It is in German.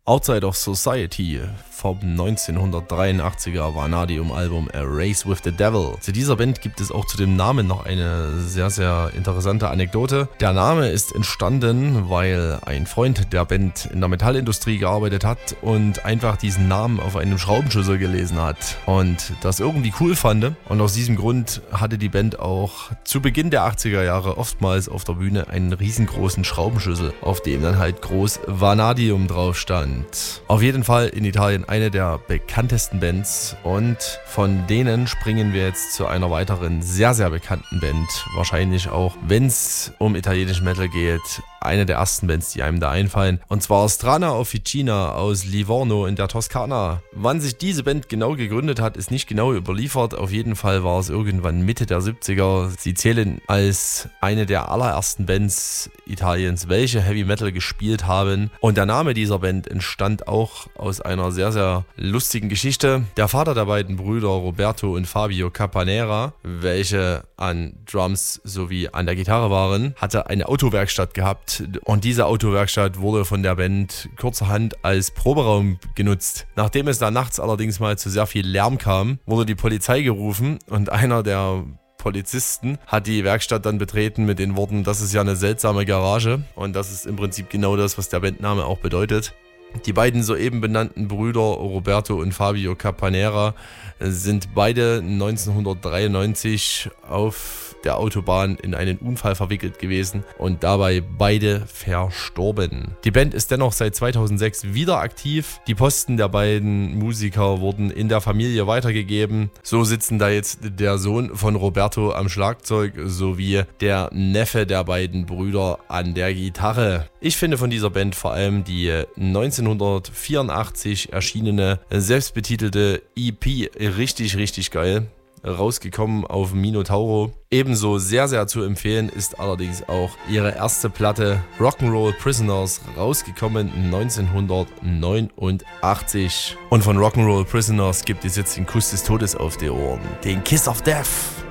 Outside of Society vom 1983er Vanadium-Album A Race with the Devil. Zu dieser Band gibt es auch zu dem Namen noch eine sehr, sehr interessante Anekdote. Der Name ist entstanden, weil ein Freund der Band in der Metallindustrie gearbeitet hat und einfach diesen Namen auf einem Schraubenschlüssel gelesen hat und das irgendwie cool fand. Und aus diesem Grund hatte die Band auch zu Beginn der 80er Jahre oftmals auf der Bühne einen riesengroßen Schraubenschlüssel, auf dem dann halt groß Vanadium drauf stand. Auf jeden Fall in Italien eine der bekanntesten Bands und von denen springen wir jetzt zu einer weiteren sehr, sehr bekannten Band. Wahrscheinlich auch, wenn es um italienischen Metal geht, eine der ersten Bands, die einem da einfallen. Und zwar Strana Officina aus Livorno in der Toskana. Wann sich diese Band genau gegründet hat, ist nicht genau überliefert. Auf jeden Fall war es irgendwann Mitte der 70er. Sie zählen als eine der allerersten Bands Italiens, welche Heavy Metal gespielt haben. Und der Name dieser Band entstand auch aus einer sehr, sehr lustigen Geschichte. Der Vater der beiden Brüder Roberto und Fabio Capanera, welche an Drums sowie an der Gitarre waren, hatte eine Autowerkstatt gehabt. Und diese Autowerkstatt wurde von der Band kurzerhand als Proberaum genutzt. Nachdem es da nachts allerdings mal zu sehr viel Lärm kam, wurde die Polizei gerufen und einer der Polizisten hat die Werkstatt dann betreten mit den Worten: Das ist ja eine seltsame Garage. Und das ist im Prinzip genau das, was der Bandname auch bedeutet. Die beiden soeben benannten Brüder Roberto und Fabio Capanera sind beide 1993 auf der Autobahn in einen Unfall verwickelt gewesen und dabei beide verstorben. Die Band ist dennoch seit 2006 wieder aktiv. Die Posten der beiden Musiker wurden in der Familie weitergegeben. So sitzen da jetzt der Sohn von Roberto am Schlagzeug sowie der Neffe der beiden Brüder an der Gitarre. Ich finde von dieser Band vor allem die 1984 erschienene selbstbetitelte EP richtig, richtig geil. Rausgekommen auf Minotauro. Ebenso sehr, sehr zu empfehlen ist allerdings auch ihre erste Platte Rock'n'Roll Prisoners, rausgekommen 1989. Und von Rock'n'Roll Prisoners gibt es jetzt den Kuss des Todes auf die Ohren, den Kiss of Death.